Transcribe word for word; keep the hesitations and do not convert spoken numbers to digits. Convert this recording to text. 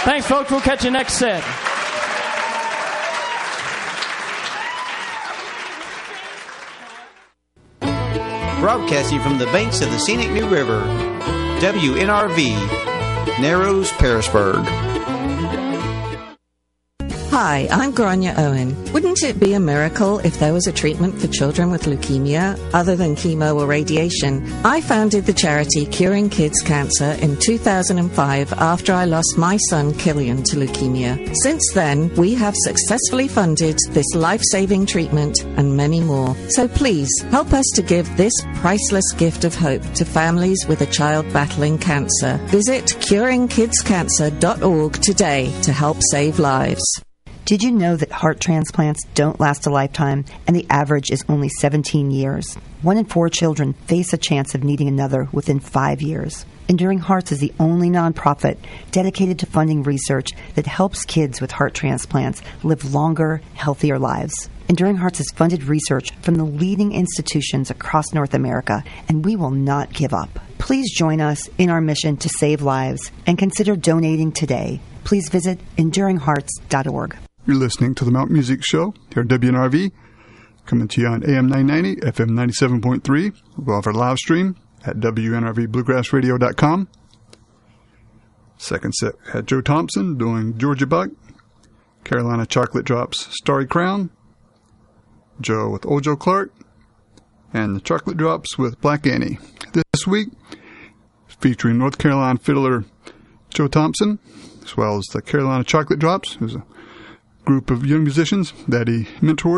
Thanks, folks. We'll catch you next set. Broadcasting from the banks of the scenic New River, W N R V, Narrows, Pearisburg. Hi, I'm Grania Owen. Wouldn't it be a miracle if there was a treatment for children with leukemia other than chemo or radiation? I founded the charity Curing Kids Cancer in two thousand five after I lost my son Killian to leukemia. Since then, we have successfully funded this life-saving treatment and many more. So please, help us to give this priceless gift of hope to families with a child battling cancer. Visit curing kids cancer dot org today to help save lives. Did you know that heart transplants don't last a lifetime and the average is only seventeen years? One in four children face a chance of needing another within five years. Enduring Hearts is the only nonprofit dedicated to funding research that helps kids with heart transplants live longer, healthier lives. Enduring Hearts has funded research from the leading institutions across North America, and we will not give up. Please join us in our mission to save lives and consider donating today. Please visit enduring hearts dot org. You're listening to the Mount Music Show here at W N R V, coming to you on A M nine ninety, F M ninety-seven point three. We'll have our live stream at W N R V bluegrass radio dot com. Second set had Joe Thompson doing Georgia Buck, Carolina Chocolate Drops Starry Crown, Joe with Old Joe Clark, and the Chocolate Drops with Black Annie. This week, featuring North Carolina fiddler Joe Thompson, as well as the Carolina Chocolate Drops, who's a group of young musicians that he mentored.